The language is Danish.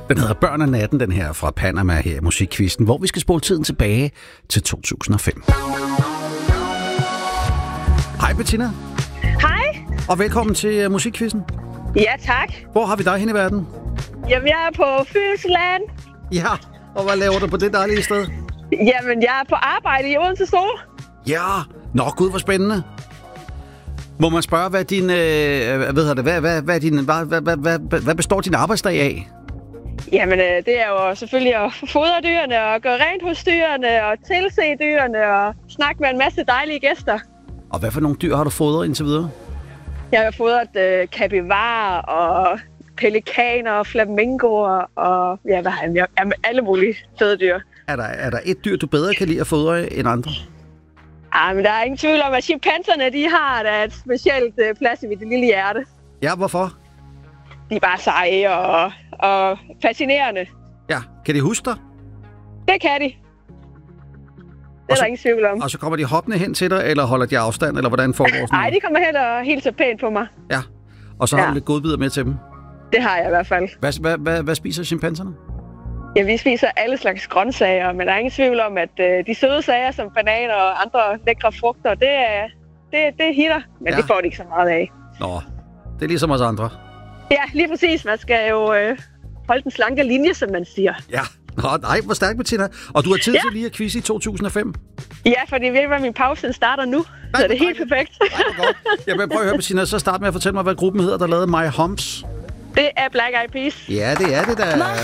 Den hedder Børn af natten, den her fra Panama her i Musikkvisten, hvor vi skal spole tiden tilbage til 2005. Hej Bettina. Hej. Og velkommen til Musikkvisten. Ja, tak. Hvor har vi dig hen i verden? Jamen, jeg er på Fynsland. Ja, og hvad laver du på det dejlige sted? Jamen, jeg er på arbejde i Odense Zoo. Ja, nå gud, hvor spændende. Må man spørge, hvad består din arbejdsdag af? Jamen, det er jo selvfølgelig at fodre dyrene og gøre rent hos dyrene og tilse dyrene og snakke med en masse dejlige gæster. Og hvad for nogle dyr har du fodret indtil videre? Jeg har fodret kapivarer og pelikaner og flamingoer og alle mulige fede dyr. Er der et dyr, du bedre kan lide at fodre end andre? Men der er ingen tvivl om, at chimpanserne, de har da et specielt plads i mit lille hjerte. Ja, hvorfor? De er bare seje og fascinerende. Ja, kan de huske dig? Det kan de. Det er der ingen tvivl om. Og så kommer de hoppende hen til dig, eller holder de afstand, eller hvordan foregår sådan noget? Nej, de kommer hen og hilser pænt på mig. Ja, og så har du lidt godbidder med til dem? Det har jeg i hvert fald. Hvad spiser chimpanserne? Ja, vi spiser alle slags grøntsager, men der er ingen tvivl om, at de søde sager som bananer og andre lækre frugter, det hitter, men det får de ikke så meget af. Nå, det er ligesom os andre. Ja, lige præcis. Man skal jo holde den slanke linje, som man siger. Ja, nej, hvor stærkt, Bettina. Og du har tid til lige at quizze i 2005? Ja, for det ved, at min pause starter nu, så det er helt perfekt. Nej, jeg vil prøve at høre, Bettina, så start med at fortælle mig, hvad gruppen hedder, der lavede My Humps. Det er Black Eyed Peas. Ja, det er det da.